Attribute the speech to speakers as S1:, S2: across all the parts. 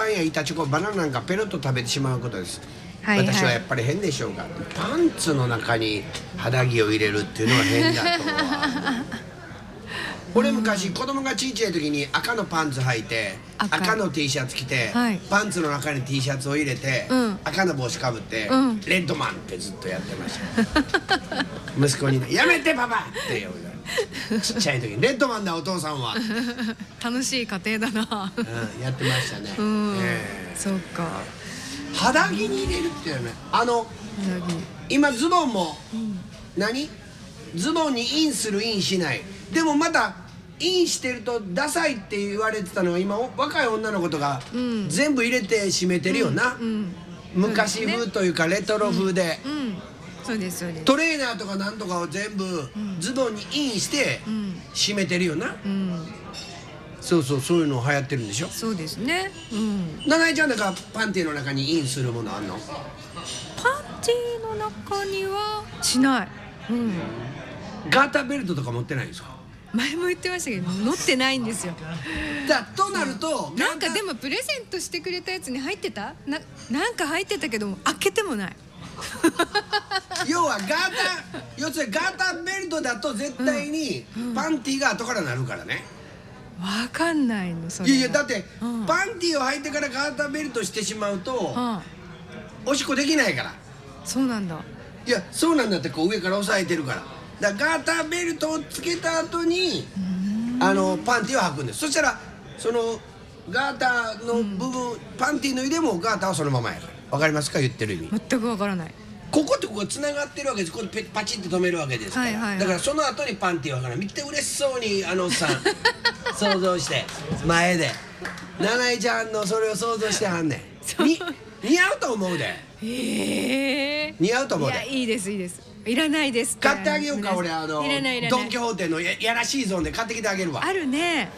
S1: ンや板チョコバナナなんかペロッと食べてしまうことです、
S2: はいはい、
S1: 私はやっぱり変でしょうが、パンツの中に肌着を入れるっていうのは変だとは俺昔子供がちいちゃい時に赤のパンツ履いて赤の T シャツ着て、はい、パンツの中に T シャツを入れて、赤の帽子かぶって、レッドマンってずっとやってました息子にね、やめてパパって言うちっちゃい時にレッドマンだお父さんは
S2: 楽しい家庭だな、
S1: やってましたね、
S2: そうか、
S1: 肌着に入れるっていうね、今ズボンも、何ズボンにインするインしない、でもまたインしてるとダサいって言われてたのは今若い女の子とか全部入れて締めてるよな、昔風というかレトロ風で、
S2: そうですそうです、
S1: トレーナーとかなんとかを全部ズボンにインして締めてるよな、そうそう、そういうの流行ってるんでしょ。
S2: そうですね、
S1: 七重ちゃんなんかパンティの中にインするものあんの？
S2: パンティの中にはしない、
S1: ガーターベルトとか持ってないんですか？
S2: 前も言ってましたけど持ってないんですよ。
S1: となると
S2: なんかでもプレゼントしてくれたやつに入ってた？なんか入ってたけども開けてもない
S1: 要は要するにガーターベルトだと絶対にパンティが後からなるからね。
S2: わかんないのそれ。
S1: いやだって、パンティを履いてからガーターベルトしてしまうと、おしっこできないから。
S2: そうなんだ。
S1: いやそうなんだって、こう上から押さえてるから。だからガーターベルトをつけた後にパンティを履くんです。そしたらそのガーターの部分、パンティの入れもガーターはそのままやから。わかりますか言ってる意味？
S2: 全くわからない。
S1: こことここつながってるわけです。ここでパチって止めるわけですから、だからその後にパンティを履かない。見て嬉しそうにおっさん想像して前で七重ちゃんのそれを想像してはんねん。似合うと思うで。似合うと思うで。いや
S2: いいですいいです、いらないですって
S1: 買ってあげようか。俺
S2: いらない
S1: ドン・キホーテのやらしいゾーンで買ってきてあげるわ。
S2: あるね、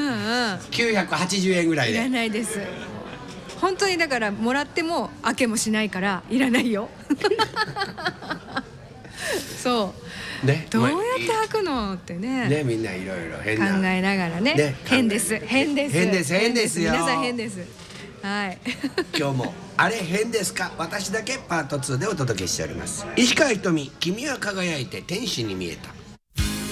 S1: 980円ぐらいで。
S2: いらないです。本当にだからもらっても開けもしないからいらないよそうね、どうやって開くのってね、
S1: みんないろいろ変な
S2: 考えながらね、変です変です
S1: 変ですよ、
S2: 皆さん変です。はい
S1: 今日もあれ変ですか、私だけパート2でお届けしております。石川ひとみ、君は輝いて天使に見えた。